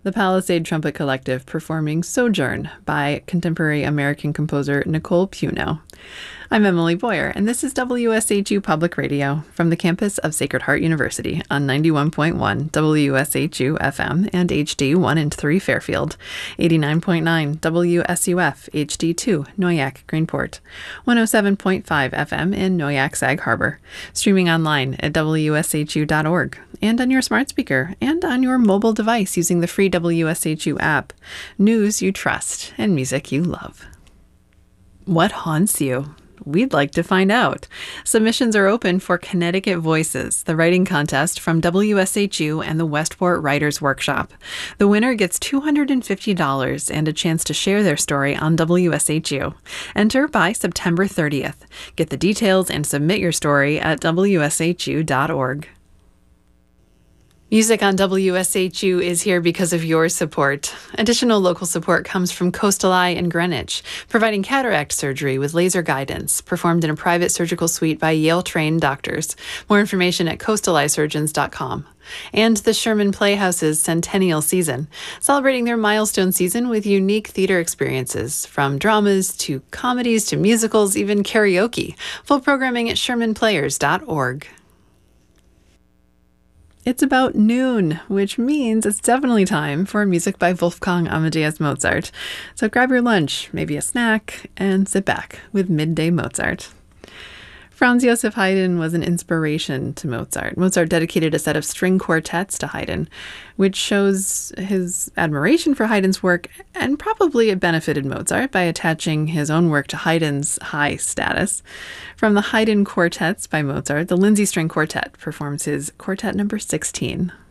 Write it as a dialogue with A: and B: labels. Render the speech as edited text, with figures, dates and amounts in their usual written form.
A: the Palisade Trumpet Collective performing Sojourn by contemporary American composer Nicole Puno. I'm Emily Boyer, and this is WSHU Public Radio from the campus of Sacred Heart University on 91.1 WSHU FM and HD 1 and 3 Fairfield, 89.9 WSUF HD2 Noyak Greenport, 107.5 FM in Noyak Sag Harbor, streaming online at WSHU.org, and on your smart speaker and on your mobile device using the free WSHU app. News you trust and music you love. What haunts you? We'd like to find out. Submissions are open for Connecticut Voices, the writing contest from WSHU and the Westport Writers Workshop. The winner gets $250 and a chance to share their story on WSHU. Enter by September 30th. Get the details and submit your story at WSHU.org. Music on WSHU is here because of your support. Additional local support comes from Coastal Eye in Greenwich, providing cataract surgery with laser guidance, performed in a private surgical suite by Yale-trained doctors. More information at coastaleyesurgeons.com. And the Sherman Playhouse's centennial season, celebrating their milestone season with unique theater experiences, from dramas to comedies to musicals, even karaoke. Full programming at shermanplayers.org. It's about noon, which means it's definitely time for music by Wolfgang Amadeus Mozart. So grab your lunch, maybe a snack, and sit back with Midday Mozart. Franz Joseph Haydn was an inspiration to Mozart. Mozart dedicated a set of string quartets to Haydn, which shows his admiration for Haydn's work, and probably it benefited Mozart by attaching his own work to Haydn's high status. From the Haydn Quartets by Mozart, the Lindsey String Quartet performs his Quartet number 16.